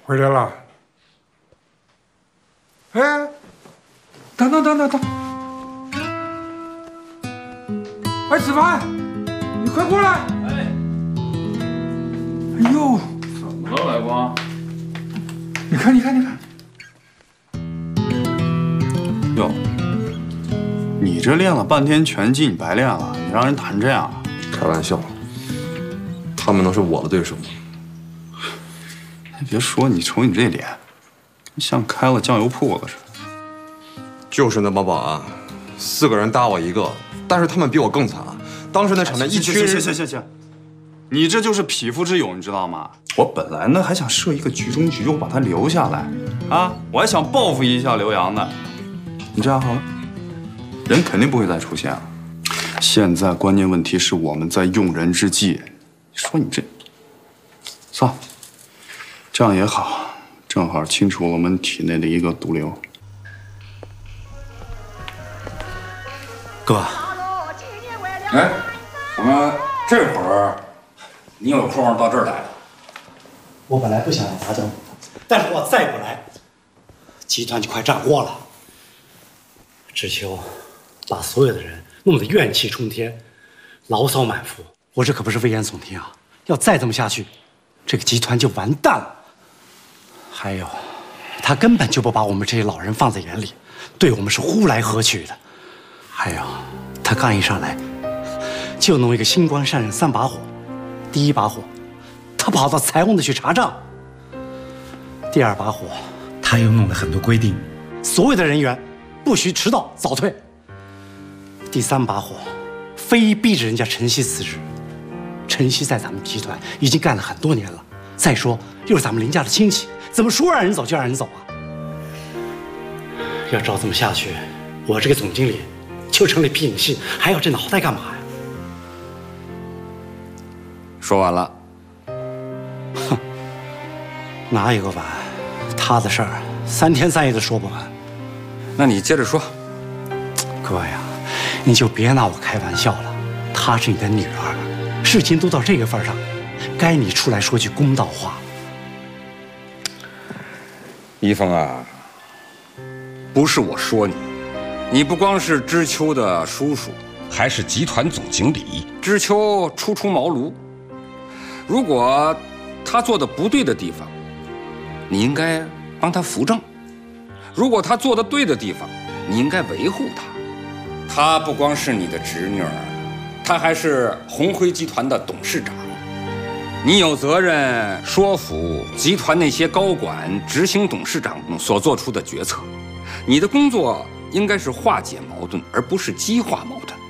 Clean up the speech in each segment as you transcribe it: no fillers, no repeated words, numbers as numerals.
回来了。哎，等！哎，子凡，你快过来！ 哎， 哎呦， 怎么了，外公？ 你看。 哟，你这练了半天拳击，你白练了，你让人弹这样？ 开玩笑，他们能是我的对手吗？ 别说，你瞅你这脸，像开了酱油铺子似的。 就是那帮保安，4个人搭我一个，但是他们比我更惨。当时那场面一群人…… 行，你这就是匹夫之勇，你知道吗？我本来呢还想设一个局中局，我把他留下来，啊，我还想报复一下刘洋呢。你这样好了，人肯定不会再出现了。现在关键问题是我们在用人之际，你说你这，算了，这样也好，正好清除了我们体内的一个毒瘤。 哥， 哎，怎么这会儿你有空到这儿来了？ 我本来不想来打搅你，但是我再不来，集团就快炸锅了。知秋把所有的人弄得怨气冲天，牢骚满腹。我这可不是危言耸听啊！要再这么下去，这个集团就完蛋了。还有，他根本就不把我们这些老人放在眼里，对我们是呼来喝去的。还有，他刚一上来，就弄一个星光闪闪3把火。第1把火，他跑到财务的去查账；第2把火，他又弄了很多规定，所有的人员不许迟到早退；第3把火，非逼着人家晨曦辞职。晨曦在咱们集团已经干了很多年了，再说又是咱们林家的亲戚，怎么说让人走就让人走啊？要照这么下去，我这个总经理就成了皮影戏，还要这脑袋干嘛呀？ 说完了。 哼，哪有个完？他的事儿3天3夜都说不完。 那你接着说。 哥呀，你就别拿我开玩笑了。她是你的女儿，事情都到这个份上，该你出来说句公道话。 一峰啊，不是我说你，你不光是知秋的叔叔，还是集团总经理。知秋初出茅庐，如果他做的不对的地方，你应该帮他扶正；如果他做的对的地方，你应该维护他。她不光是你的侄女儿，她还是鸿辉集团的董事长。你有责任说服集团那些高管执行董事长所做出的决策。你的工作应该是化解矛盾，而不是激化矛盾。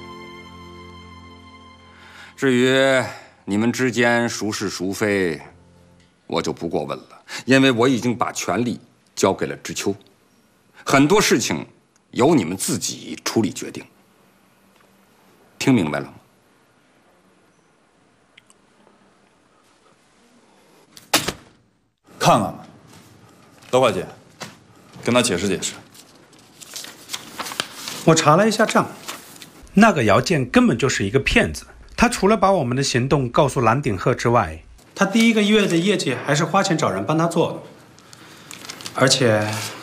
至于你们之间孰是孰非，我就不过问了，因为我已经把权力交给了知秋，很多事情由你们自己处理决定。听明白了吗？ 看看吧，德怀姐，跟他解释解释。 我查了一下账，那个姚建根本就是一个骗子。他除了把我们的行动告诉蓝鼎鹤之外，他第1个月的业绩还是花钱找人帮他做的。而且